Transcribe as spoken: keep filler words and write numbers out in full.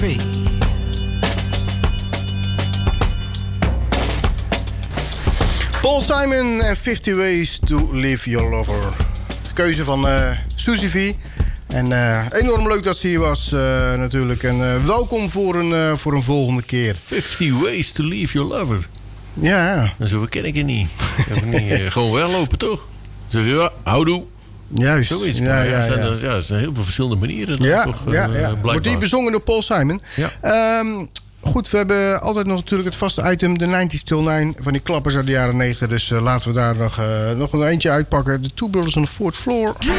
P. Paul Simon en fifty Ways to Leave Your Lover. Keuze van uh, Susie V. En uh, enorm leuk dat ze hier was uh, natuurlijk. En uh, welkom voor een, uh, voor een volgende keer. fifty Ways to Leave Your Lover. Ja. En zo ken ik het niet. Ik niet uh, gewoon weglopen, toch? Zeg je, ja, houdoe. Juist. Zoiets. Ja, Maar ja, ja, zijn ja. Er, ja, er zijn heel veel verschillende manieren. Dan Ja, toch, uh, ja, ja. Wordt die bezongen door Paul Simon. Ja. Um, goed, we hebben altijd nog natuurlijk het vaste item... de nineties till nine van die klappers uit de jaren negentig. Dus uh, laten we daar nog, uh, nog een eentje uitpakken. The Two Brothers on the Fourth Floor.